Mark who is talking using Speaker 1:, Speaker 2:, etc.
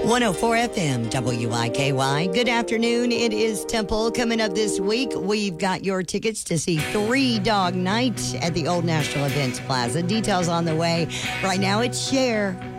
Speaker 1: 104 FM WIKY. Good afternoon. It is Temple. Coming up this week, we've got your tickets to see Three Dog Night at the Old National Events Plaza. Details on the way. Right now, it's Cher.